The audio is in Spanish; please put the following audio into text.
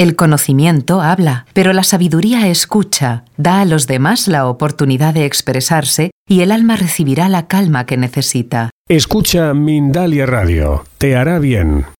El conocimiento habla, pero la sabiduría escucha, da a los demás la oportunidad de expresarse y el alma recibirá la calma que necesita. Escucha Mindalia Radio, te hará bien.